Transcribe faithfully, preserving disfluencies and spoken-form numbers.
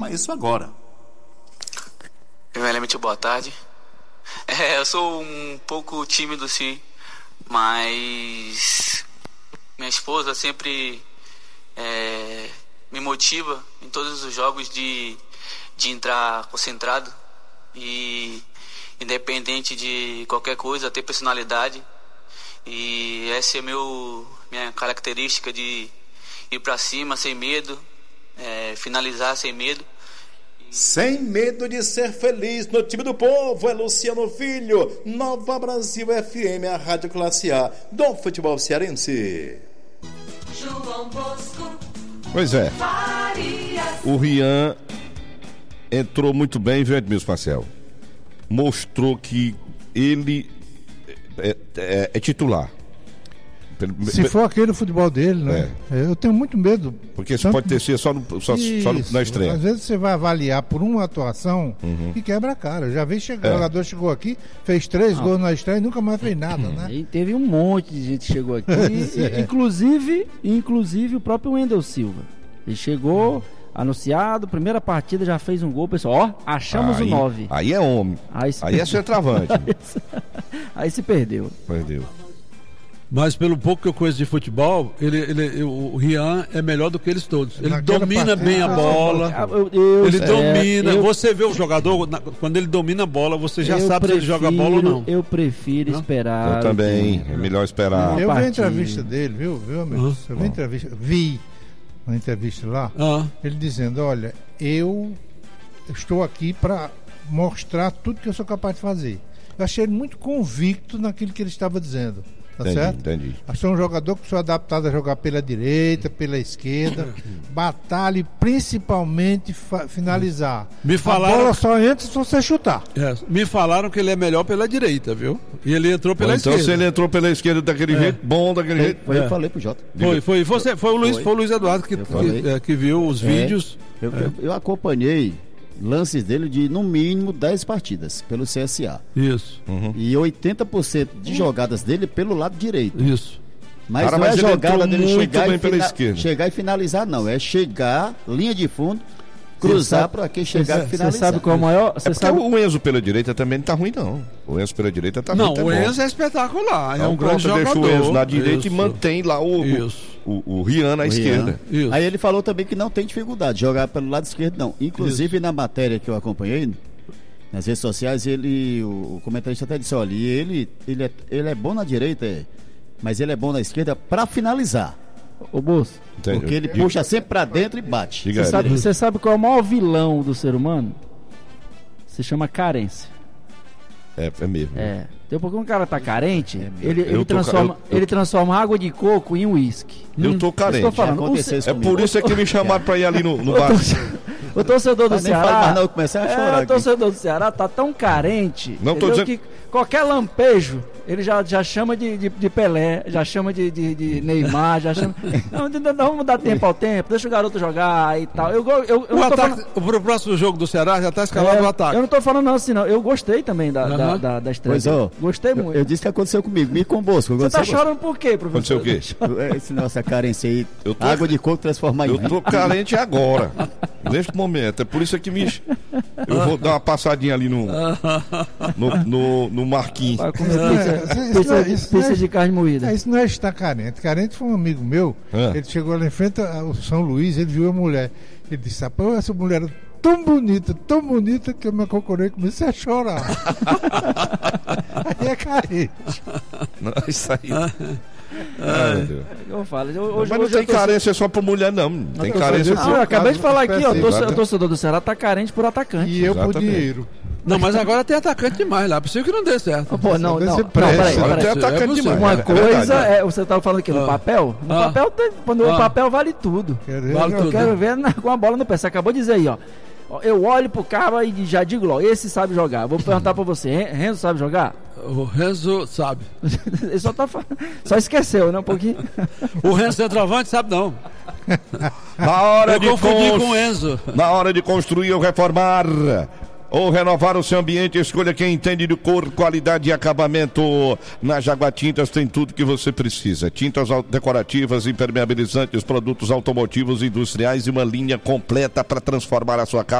confirmar isso agora. Primeiramente, boa tarde. É, eu sou um pouco tímido, sim, mas minha esposa sempre é, me motiva em todos os jogos de, de entrar concentrado e independente de qualquer coisa, ter personalidade. E essa é meu, minha característica de ir para cima sem medo, é, finalizar sem medo. Sem medo de ser feliz no time do povo, é Luciano Filho, Nova Brasil F M, a Rádio Classe A do futebol cearense. João Bosco. Pois é, o Rian entrou muito bem, viu, Edmilson Marcel? Mostrou que ele é, é, é titular. Se for aquele futebol dele, né? É. Eu tenho muito medo. Porque isso pode ter sido só, no, só, só no, na estreia. Às vezes você vai avaliar por uma atuação uhum. e quebra a cara. Eu já vi chegar, é. O jogador chegou aqui, fez três ah. gols na estreia e nunca mais fez nada, né? E teve um monte de gente que chegou aqui, é. inclusive, inclusive o próprio Wendel Silva. Ele chegou, anunciado, primeira partida, já fez um gol, pessoal, ó, achamos aí, o nove. Aí é homem, aí, se... aí é centroavante. aí, aí se perdeu. Perdeu. Mas pelo pouco que eu conheço de futebol, ele, ele, o Rian é melhor do que eles todos. Ele Naquela domina partida, bem a bola. Eu, eu, ele é, domina. Eu, você vê o jogador, quando ele domina a bola, você já sabe prefiro, se ele joga a bola ou não. Eu prefiro não? esperar. Eu também, é melhor esperar. Eu vi a entrevista dele, viu, viu amigo? Uhum. Eu vi a entrevista, vi uma entrevista lá, uhum. ele dizendo, olha, eu estou aqui para mostrar tudo que eu sou capaz de fazer. Eu achei ele muito convicto naquilo que ele estava dizendo. Tá entendi, certo? Entendi. Achei um jogador que sou adaptado a jogar pela direita, pela esquerda, batalha principalmente fa- finalizar. Me falaram... A bola só entra se você chutar. É, me falaram que ele é melhor pela direita, viu? E ele entrou pela Bom, esquerda. Então se ele entrou pela esquerda daquele é. jeito, bom daquele foi, jeito. Foi é. eu que falei pro Jota. Foi, foi, foi, foi, o Luiz, foi. foi o Luiz Eduardo que, que, é, que viu os é. vídeos. Eu, é. eu, eu acompanhei lances dele de no mínimo dez partidas pelo C S A. Isso. Uhum. E oitenta por cento de jogadas dele pelo lado direito. Isso. Mas Cara, não mas é jogada dele chegar e, fina... esquerda. chegar e finalizar, não. É chegar, linha de fundo, cruzar para quem chegar e finalizar. Você sabe qual é o maior? É sabe... o Enzo pela direita também não tá ruim, não. O Enzo pela direita tá não, ruim. Não, o tá Enzo bom. é espetacular. Não, é um pronto, grande jogador. Deixa o Enzo na direita Isso. e mantém lá o, o, o, o Rian na o esquerda. Rian. Aí ele falou também que não tem dificuldade de jogar pelo lado esquerdo, não. Inclusive Isso. na matéria que eu acompanhei nas redes sociais, ele, o, o comentarista até disse, olha, ele, ele, é, ele é bom na direita, é, mas ele é bom na esquerda para finalizar. O Bolso. Porque ele Diga. puxa sempre para dentro e bate. Você sabe, você sabe qual é o maior vilão do ser humano? Se chama carência. É, é mesmo. É. Então, porque um cara tá carente, é ele, ele, transforma, ca... eu, eu... ele transforma água de coco em uísque. Eu tô carente. Eu falando, o, é por isso é que me chamaram pra ir ali no, no bar. O torcedor do Ceará. Não, comecei a chorar é, o torcedor do Ceará tá tão carente. Não tô dizendo... que qualquer lampejo, ele já, já chama de, de, de Pelé, já chama de, de, de Neymar, já chama. Não, não, vamos dar tempo ao tempo, deixa o garoto jogar e tal. Eu, eu, eu o não ataque, falando... pro próximo jogo do Ceará já tá escalado é, o ataque. Eu não tô falando não assim, não. Eu gostei também da, uhum. da, da, da estreia. Pois, ó, gostei muito. Eu, eu disse que aconteceu comigo, me com o Bosco. Você tá chorando por quê, professor? Aconteceu o quê? Esse nossa carência aí, eu tô... água de coco transformar em... Eu tô carente agora, neste momento. É por isso que me... Eu vou dar uma passadinha ali no no, no, no Marquinhos. Vai comer pizza, é, pizza, isso, pizza é, de carne moída. É, isso não é estar carente. Carente foi um amigo meu, é. ele chegou lá em frente ao São Luís, ele viu a mulher. Ele disse, rapaz, essa mulher era tão bonita, tão bonita, que eu me acocorei e comecei a chorar. Aí é carente. Não, isso aí... Ah, meu Deus. Eu falo, eu, hoje, mas não hoje tem tô... carência só pra mulher, não. Tem carência ah, eu acabei de falar aqui, ó, o torcedor do Ceará tá carente por atacante. E eu por dinheiro. Não, mas agora tem atacante demais lá, possível que não dê certo. Pô, não, não, não, não, peraí, peraí. Tem atacante demais. Uma coisa é, você tava falando aqui no papel, no ah. papel, quando ah. o papel vale tudo. Quero vale eu tudo. quero ver na, com a bola no pé, você acabou de dizer aí, ó. Eu olho pro cara e já digo logo, esse sabe jogar. Vou perguntar pra você, Renzo sabe jogar? O Renzo sabe. Ele só tá só esqueceu, né, um pouquinho. O Renzo centroavante sabe não. Na hora eu de confundi cons... com o Enzo. Na hora de construir ou reformar ou renovar o seu ambiente, escolha quem entende de cor, qualidade e acabamento. Na Jaguar Tintas tem tudo que você precisa. Tintas decorativas, impermeabilizantes, produtos automotivos e industriais e uma linha completa para transformar a sua casa